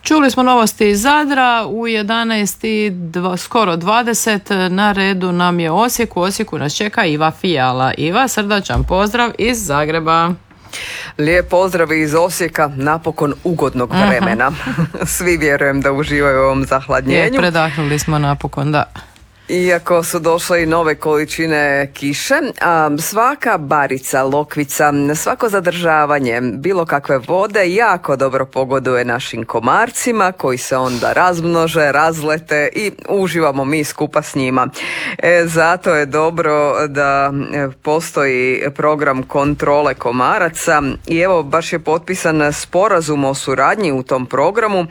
Čuli smo novosti iz Zadra u 11 i skoro 20. Na redu nam je Osijek. U Osijeku nas čeka Iva Fijala. Iva, srdačan pozdrav iz Zagreba. Lijep pozdrav iz Osijeka, napokon ugodnog vremena. Svi vjerujem da uživaju u ovom zahladnjenju. Predahnuli smo napokon, da. Iako su došle i nove količine kiše, svaka barica, lokvica, svako zadržavanje bilo kakve vode jako dobro pogoduje našim komarcima koji se onda razmnože, razlete i uživamo mi skupa s njima. Zato je dobro da postoji program kontrole komaraca i evo baš je potpisan sporazum o suradnji u tom programu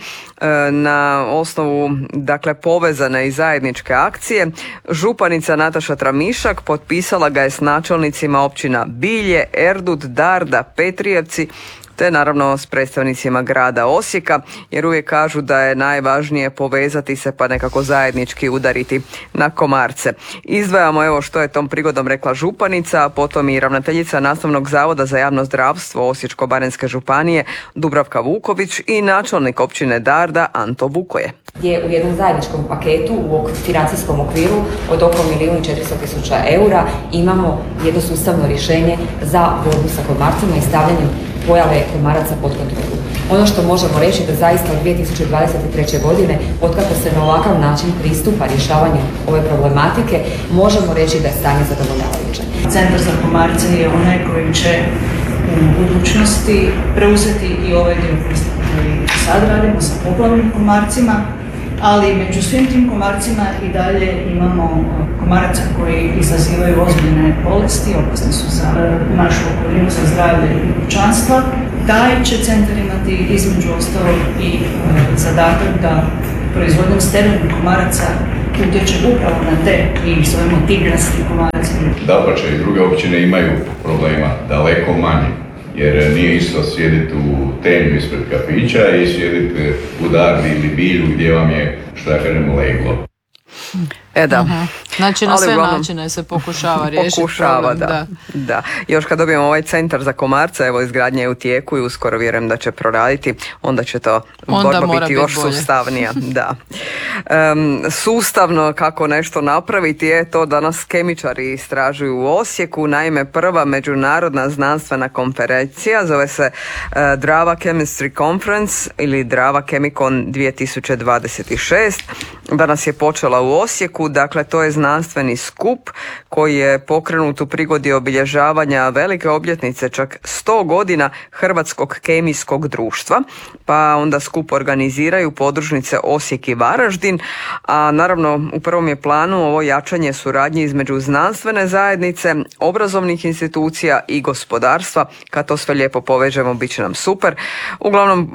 na osnovu povezane i zajedničke akcije. Županica Nataša Tramišak potpisala ga je s načelnicima općina Bilje, Erdut, Darda, Petrijevci te naravno s predstavnicima grada Osijeka, jer uvijek kažu da je najvažnije povezati se pa nekako zajednički udariti na komarce. Izdvajamo evo što je tom prigodom rekla županica, a potom i ravnateljica Nastavnog zavoda za javno zdravstvo Osječko-baranjske županije Dubravka Vuković i načelnik općine Darda Anto Vukoje. Gdje u jednom zajedničkom paketu u financijskom okviru od oko 1.400.000 eura imamo jedno sustavno rješenje za borbu sa komarcima i stavljanjem pojave komaraca pod kontrolu. Ono što možemo reći da zaista od 2023. godine, otkako se na ovakav način pristupa rješavanju ove problematike, možemo reći da je stanje zadovoljavajuće. Centar za komarce je onaj koji će u budućnosti preuzeti i ovaj dio koji sad radimo sa poplavnim komarcima, ali među svim tim komarcima i dalje imamo komaraca koji izazivaju ozbiljne bolesti, opasni su za našu okolinu, za zdravlje i pučanstva. Taj će centar imati između ostalog i zadatak da proizvodnjom sterilnih komaraca utječe upravo na te i zovemo tigrasti komarac. Dapače, i druge općine imaju problema, daleko manje. Jer nije isto sjediti u tenju ispred kafića i sjediti u Dardi ili Bilju gdje vam je, što ja kažem, leglo. Da. Znači na sve načine se pokušava riješiti problem. Da. Još kad dobijemo ovaj centar za komarce, evo izgradnja je u tijeku i uskoro vjerujem da će proraditi, onda će to borba biti još sustavnija. Da. Sustavno kako nešto napraviti je to danas kemičari istražuju u Osijeku. Naime, prva međunarodna znanstvena konferencija zove se Drava Chemistry Conference ili Drava Chemicon 2026. Danas je počela u Osijeku, dakle to je znanstveni skup koji je pokrenut u prigodi obilježavanja velike obljetnice, čak 100 godina Hrvatskog kemijskog društva, pa onda skup organiziraju podružnice Osijek i Varaždin, a naravno u prvom je planu ovo jačanje suradnje između znanstvene zajednice, obrazovnih institucija i gospodarstva. Kad to sve lijepo povežemo, bit će nam super. Uglavnom,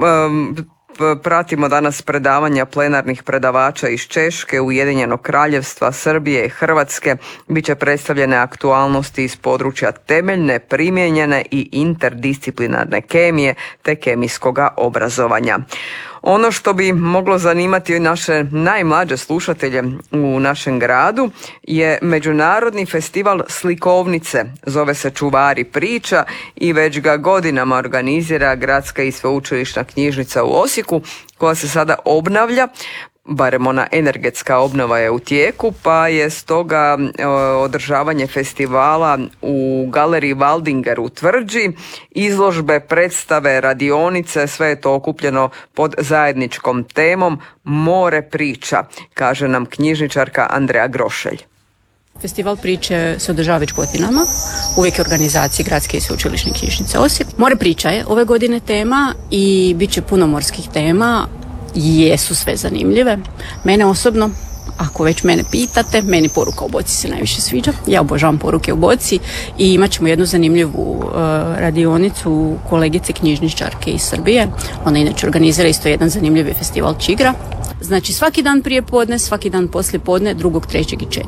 pratimo danas predavanja plenarnih predavača iz Češke, Ujedinjenog Kraljevstva, Srbije i Hrvatske. Biće predstavljene aktualnosti iz područja temeljne, primijenjene i interdisciplinarne kemije te kemijskoga obrazovanja. Ono što bi moglo zanimati naše najmlađe slušatelje u našem gradu je Međunarodni festival slikovnice. Zove se Čuvari priča i već ga godinama organizira Gradska i sveučilišna knjižnica u Osijeku koja se sada obnavlja. Barem ona energetska obnova je u tijeku, pa je stoga održavanje festivala u galeriji Waldinger u Tvrđi, izložbe, predstave, radionice, sve je to okupljeno pod zajedničkom temom More priča, kaže nam knjižničarka Andreja Grošelj. Festival priče se održava već godinama, uvijek je organizaciji Gradske i sveučilišne knjižnice Osijek. More priča je ove godine tema i bit će puno morskih tema. Jesu sve zanimljive. Mene osobno, ako već mene pitate, meni poruka u boci se najviše sviđa. Ja obožavam poruke u boci i imat ćemo jednu zanimljivu radionicu kolegice knjižničarke iz Srbije. Ona inače organizira isto jedan zanimljivi festival Čigra. Znači svaki dan prije podne, svaki dan poslije podne, 2., 3. i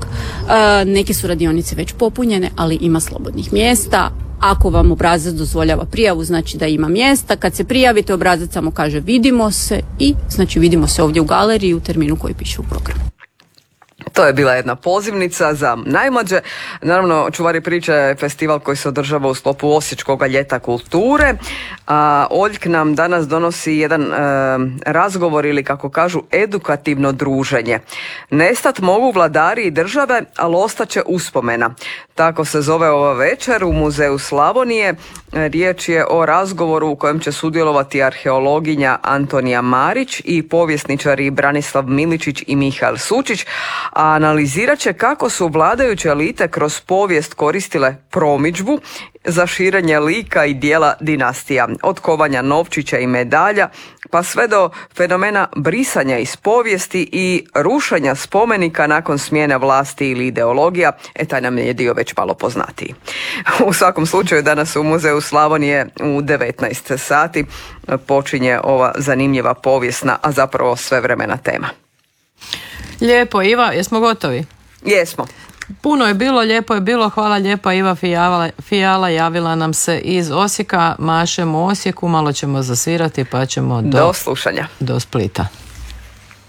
4. Neke su radionice već popunjene, ali ima slobodnih mjesta. Ako vam obrazac dozvoljava prijavu, znači da ima mjesta. Kad se prijavite, obrazac samo kaže vidimo se i znači vidimo se ovdje u galeriji u terminu koji piše u programu. To je bila jedna pozivnica za najmlađe. Naravno, Čuvari priče je festival koji se održava u sklopu Osječkoga ljeta kulture. A Oljk nam danas donosi jedan razgovor ili, kako kažu, edukativno druženje. Nestat mogu vladari i države, ali ostaće uspomena. Tako se zove ova večer u Muzeju Slavonije. Riječ je o razgovoru u kojem će sudjelovati arheologinja Antonija Marić i povjesničari Branislav Miličić i Mihael Sučić, a analizirat će kako su vladajuće elite kroz povijest koristile promidžbu za širenje lika i dijela dinastija, od kovanja novčića i medalja pa sve do fenomena brisanja iz povijesti i rušenja spomenika nakon smjene vlasti ili ideologija. Taj nam je dio već malo poznatiji. U svakom slučaju danas u Muzeju Slavonije u 19 sati počinje ova zanimljiva povijesna, a zapravo svevremena tema. Lijepo, Iva, jesmo gotovi? Jesmo. Puno je bilo, lijepo je bilo, hvala lijepa. Iva Fijala javila nam se iz Osijeka, mašemo Osijeku, malo ćemo zasvirati pa ćemo do slušanja. Do Splita.